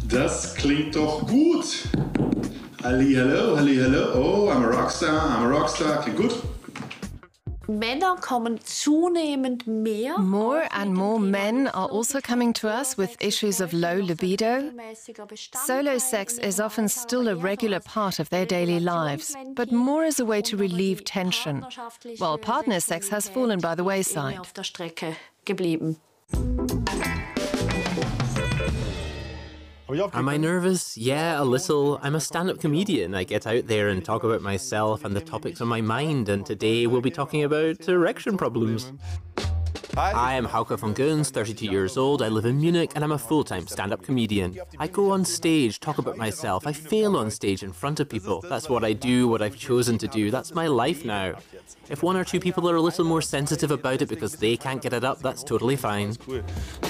Das klingt doch gut. Hallo, hallo. Oh, I'm a rockstar. Klingt gut. Männer kommen zunehmend mehr. More and more men are also coming to us with issues of low libido. Solo sex is often still a regular part of their daily lives, but more as a way to relieve tension, while partner sex has fallen by the wayside. Am I nervous? Yeah, a little. I'm a stand-up comedian. I get out there and talk about myself and the topics on my mind, and today we'll be talking about erection problems. Hi, I am Hauke von Goens, 32 years old, I live in Munich, and I'm a full-time stand-up comedian. I go on stage, talk about myself, I fail on stage in front of people. That's what I do, what I've chosen to do, that's my life now. If one or two people are a little more sensitive about it because they can't get it up, that's totally fine.